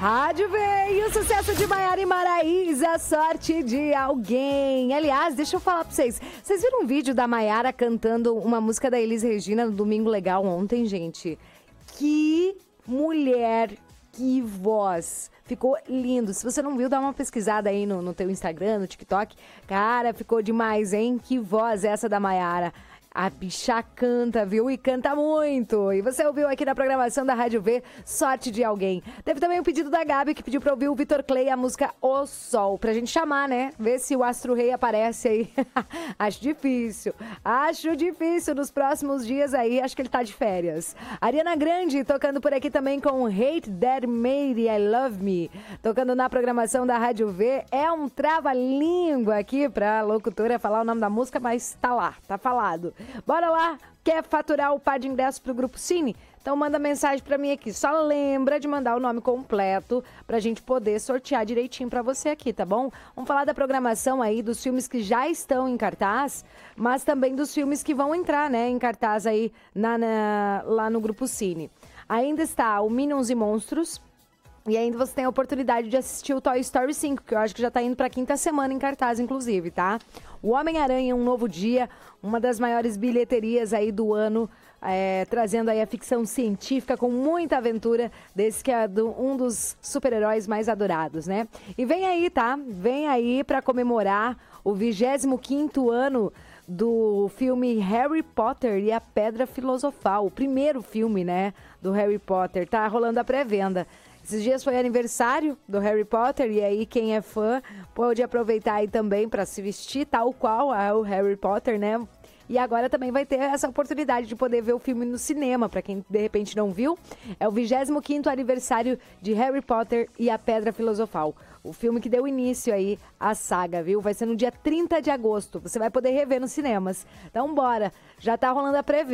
Rádio veio, o sucesso de Maiara e Maraísa, sorte de alguém. Aliás, deixa eu falar pra vocês. Vocês viram um vídeo da Maiara cantando uma música da Elis Regina no Domingo Legal ontem, gente? Que mulher, que voz. Ficou lindo. Se você não viu, dá uma pesquisada aí no teu Instagram, no TikTok. Cara, ficou demais, hein? Que voz essa da Maiara. A bicha canta, viu? E canta muito. E você ouviu aqui na programação da Rádio V, Sorte de Alguém. Teve também o pedido da Gabi, que pediu pra ouvir o Vitor Clay, a música O Sol. Pra gente chamar, né? Ver se o Astro Rei aparece aí. Acho difícil. Acho difícil nos próximos dias aí. Acho que ele tá de férias. Ariana Grande tocando por aqui também com Hate That Made I Love Me. Tocando na programação da Rádio V. É um trava-língua aqui pra locutora falar o nome da música, mas tá lá, tá falado. Bora lá, quer faturar o par de ingressos pro Grupo Cine? Então manda mensagem pra mim aqui, só lembra de mandar o nome completo pra gente poder sortear direitinho pra você aqui, tá bom? Vamos falar da programação aí, dos filmes que já estão em cartaz, mas também dos filmes que vão entrar, né, em cartaz aí lá no Grupo Cine. Ainda está o Minions e Monstros, e ainda você tem a oportunidade de assistir o Toy Story 5, que eu acho que já tá indo pra quinta semana em cartaz, inclusive, tá? O Homem-Aranha, Um Novo Dia, uma das maiores bilheterias aí do ano, trazendo aí a ficção científica com muita aventura, desse que é um dos super-heróis mais adorados, né? E vem aí, tá? Vem aí pra comemorar o 25º ano do filme Harry Potter e a Pedra Filosofal, o primeiro filme, né, do Harry Potter. Tá rolando a pré-venda. Esses dias foi aniversário do Harry Potter e aí quem é fã pode aproveitar aí também para se vestir tal qual o Harry Potter, né? E agora também vai ter essa oportunidade de poder ver o filme no cinema, para quem de repente não viu. É o 25º aniversário de Harry Potter e a Pedra Filosofal. O filme que deu início aí à saga, viu? Vai ser no dia 30 de agosto. Você vai poder rever nos cinemas. Então bora, já tá rolando a pré-venda.